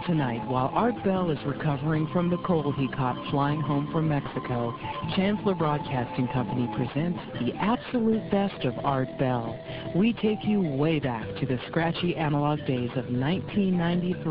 tonight, while Art Bell is recovering from the cold he caught flying home from Mexico, Chancellor Broadcasting Company presents the absolute best of Art Bell. We take you way back to the scratchy analog days of 1993.